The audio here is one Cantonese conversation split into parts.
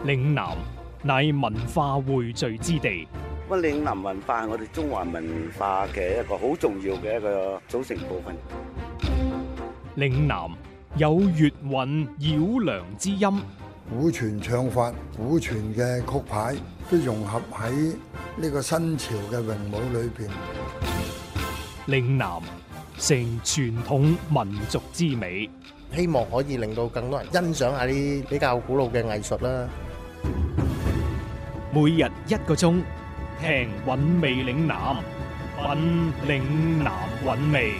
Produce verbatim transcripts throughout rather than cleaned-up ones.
嶺南乃文化匯聚之地。 乜嶺南文化係我哋中華文化嘅一個好重要嘅一個組成部分。 嶺南有粵韻繞梁之音， 古傳唱法、古傳嘅曲牌都融合喺呢個新潮嘅詠舞裏邊。 嶺南成傳統民族之美， 希望可以令到更多人欣賞下啲比較古老嘅藝術啦。 每日一個鐘，聽韻味嶺南，品嶺南韻味。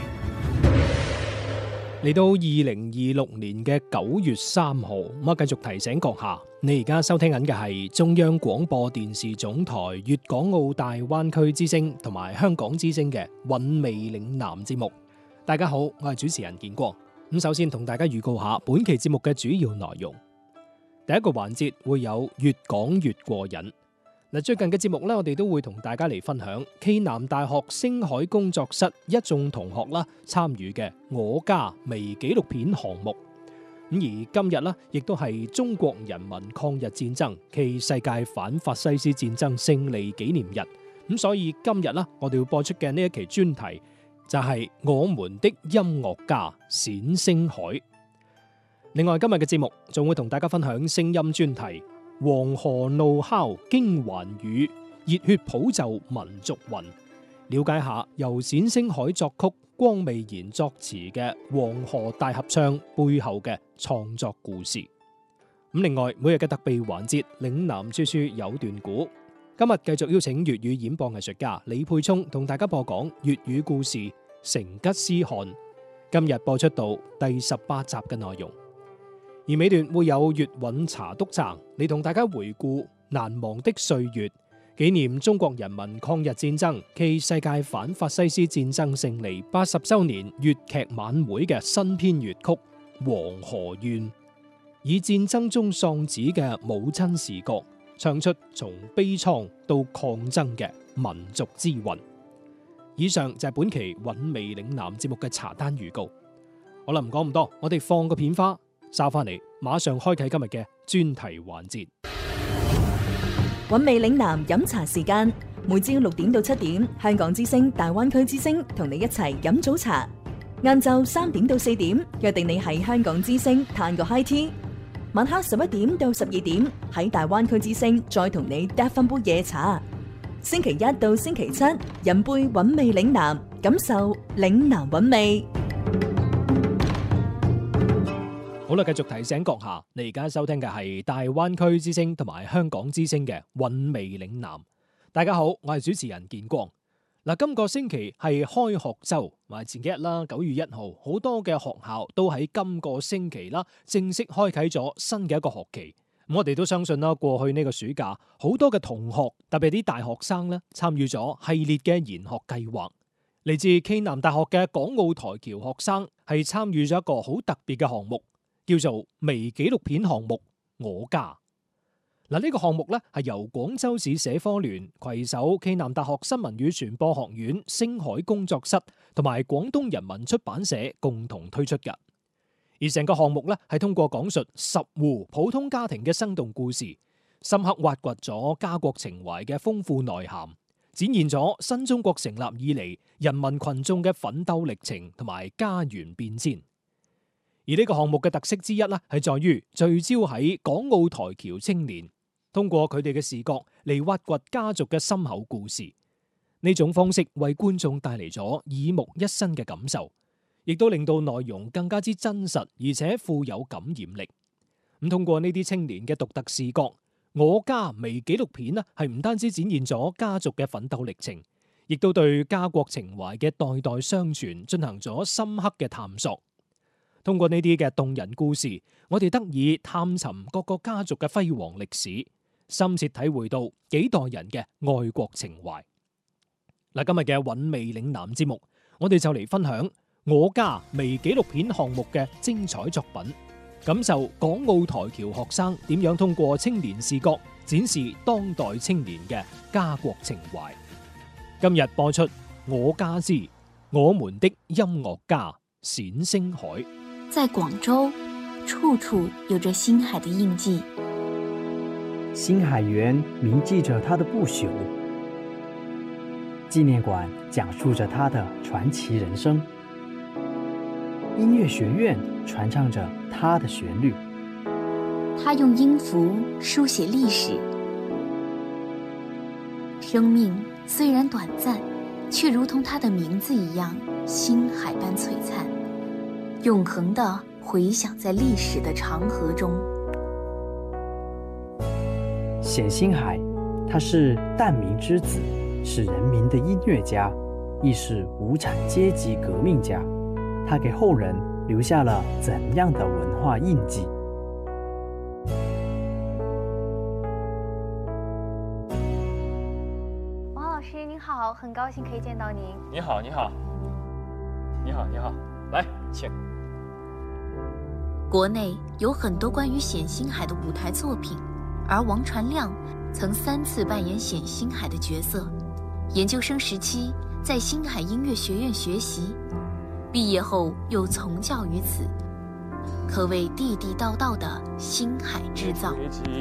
嚟到二零二六年嘅九月三號，咁啊繼續提醒閣下，你而家收聽緊嘅係中央廣播電視總台粵港澳大灣區之聲同埋香港之聲嘅韻味嶺南節目。大家好，我係主持人建光。咁首先同大家預告下本期節目嘅主要內容。第一個環節會有越講越過癮。嗱，最近嘅節目咧，我哋都會同大家嚟分享暨南大學星海工作室一眾同學啦參與嘅我家微紀錄片項目。咁而今日呢，亦都係中國人民抗日戰爭暨世界反法西斯戰爭勝利紀念日。咁所以今日呢，我哋要播出嘅呢一期專題就係我們的音樂家冼星海。另外今日嘅節目仲會同大家分享聲音專題。黃河怒哮驚寰宇，熱血普就民族魂。了解下由冼星海作曲、光美賢作詞嘅《黃河大合唱》背後嘅創作故事。咁另外每日嘅特備環節嶺南說書有段古，今日繼續邀請粵語演播藝術家李沛聰同大家播講粵語故事《成吉思汗》。今日播出到第十八集嘅內容。而尾段會有粵韻茶督撐，嚟同大家回顧難忘的歲月，紀念中國人民抗日戰爭暨世界反法西斯戰爭勝利八十周年粵劇晚會嘅新編粵曲《黃河怨》，以戰爭中喪子嘅母親視角，唱出從悲愴到抗爭嘅民族之魂。以上就係本期韻味嶺南節目嘅茶單預告。好啦，唔講咁多，我哋放個片花。收翻嚟，馬上開啟今日嘅專題環節。 韻味嶺南飲茶時間，每朝六點到七點，香港之聲、大灣區之聲同你一齊飲早茶。晏晝三點到四點，約定你喺香港之聲嘆個 high tea。晚黑十一點到十二點，喺大灣區之聲再同你嗒翻杯夜茶。星期一到星期七，飲杯韻味嶺南，感受嶺南韻味。 好啦，繼續提醒閣下，你而家收聽嘅係大灣區之聲同埋香港之聲嘅韻味嶺南。大家好，我係主持人建光。嗱，今個星期係開學週，或前幾日啦，九月一號，好多嘅學校都喺今個星期啦，正式開啟咗新嘅一個學期。咁我哋都相信啦，過去呢個暑假，好多嘅同學，特別啲大學生咧，參與咗系列嘅研學計劃。嚟自暨南大學嘅港澳台僑學生係參與咗一個好特別嘅項目。叫做微紀錄片項目我家。嗱，呢個項目咧係由廣州市社科聯攜手暨南大學新聞與傳播學院星海工作室同埋廣東人民出版社共同推出嘅。而成個項目咧係通過講述十戶普通家庭嘅生動故事，深刻挖掘咗家國情懷嘅豐富內涵，展現咗新中國成立以嚟人民群眾嘅奮鬥歷程同埋家園變遷。而呢個項目嘅特色之一咧，係在於聚焦喺港澳台僑青年，通過佢哋嘅視角嚟挖掘家族嘅深厚故事。呢種方式為觀眾帶嚟咗耳目一新嘅感受，亦都令到內容更加之真實，而且富有感染力。咁通過呢啲青年嘅獨特視角，我家微紀錄片咧係唔單止展現咗家族嘅奮鬥歷程，亦都對家國情懷嘅代代相傳進行咗深刻嘅探索。通過呢啲嘅動人故事，我哋得以探尋各個家族嘅輝煌歷史，深切體會到幾代人嘅愛國情懷。嗱，今日嘅韻味嶺南節目，我哋就嚟分享我家微紀錄片項目嘅精彩作品，感受港澳台僑學生點樣通過青年視角展示當代青年嘅家國情懷。今日播出我家之我們的音樂家冼星海。 在廣州，處處有着星海的印記。 星海源铭记着他的不朽，纪念馆讲述着他的传奇人生，音乐学院传唱着他的旋律。 他用音符书写历史，生命虽然短暂，却如同他的名字一样，星海般璀璨，永恒地回响在历史的长河中。 冼星海，他是旦明之子，是人民的音乐家，亦是无产阶级革命家。他给后人留下了怎样的文化印记？ 王老师您好，很高兴可以见到您。 你好，你好，你好，你好，来，请。 国内有很多关于冼星海的舞台作品，而王传亮曾三次扮演冼星海的角色。研究生时期在星海音乐学院学习，毕业后又从教于此，可谓地地道道的星海制造。